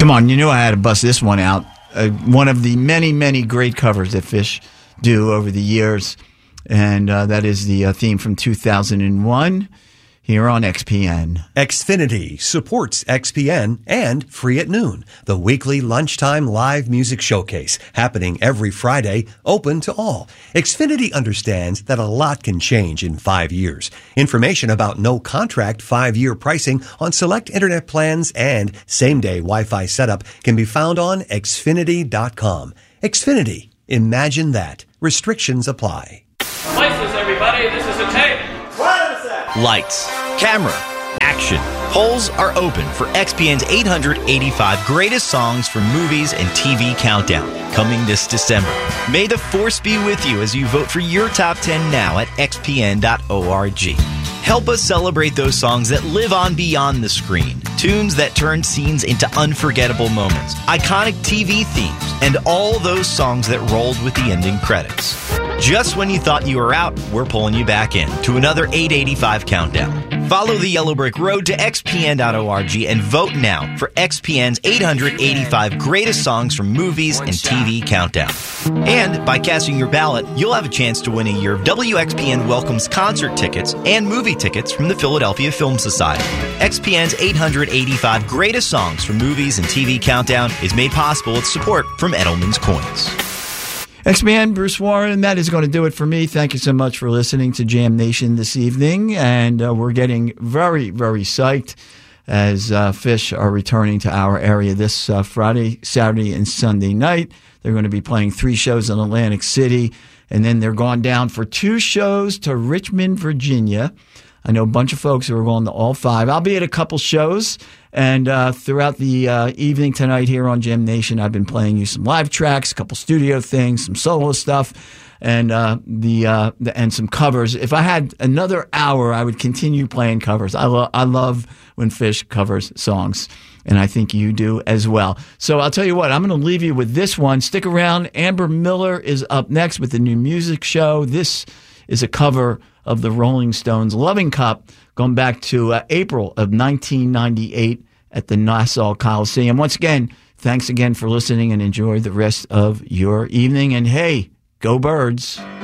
Come on, you knew I had to bust this one out. One of the many, many great covers that Phish do over the years. And that is the theme from 2001 here on XPN. Xfinity supports XPN and Free at Noon, the weekly lunchtime live music showcase happening every Friday, open to all. Xfinity understands that a lot can change in 5 years. Information about no-contract 5-year pricing on select internet plans and same-day Wi-Fi setup can be found on Xfinity.com. Xfinity. Imagine that. Restrictions apply. Places, everybody. This is a tape. Lights, camera, action. Polls are open for XPN's 885 Greatest Songs from Movies and TV Countdown, coming this December. May the force be with you as you vote for your top 10 now at xpn.org. Help us celebrate those songs that live on beyond the screen, tunes that turn scenes into unforgettable moments, iconic TV themes, and all those songs that rolled with the ending credits. Just when you thought you were out, we're pulling you back in to another 885 countdown. Follow the yellow brick road to xpn.org and vote now for XPN's 885 Greatest Songs from Movies and TV Countdown. And by casting your ballot, you'll have a chance to win a year of WXPN Welcomes concert tickets and movie tickets from the Philadelphia Film Society. XPN's 885 Greatest Songs from Movies and TV Countdown is made possible with support from Edelman's Coins. XPN, Bruce Warren, that is going to do it for me. Thank you so much for listening to Jam Nation this evening. And we're getting very, very psyched as Phish are returning to our area this Friday, Saturday, and Sunday night. They're going to be playing 3 shows in Atlantic City. And then they're going down for 2 shows to Richmond, Virginia. I know a bunch of folks who are going to all 5. I'll be at a couple shows. And throughout the evening tonight here on Jam Nation, I've been playing you some live tracks, a couple studio things, some solo stuff, and and some covers. If I had another hour, I would continue playing covers. I love when Phish covers songs, and I think you do as well. So I'll tell you what, I'm going to leave you with this one. Stick around. Amber Miller is up next with the new music show. This is a cover of the Rolling Stones' Loving Cup, going back to April of 1998 at the Nassau Coliseum. Once again, thanks again for listening and enjoy the rest of your evening. And hey, go Birds.